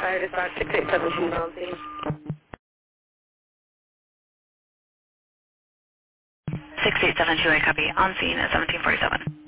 Fire dispatch 6872 on scene. 6872, I copy. On scene at 1747.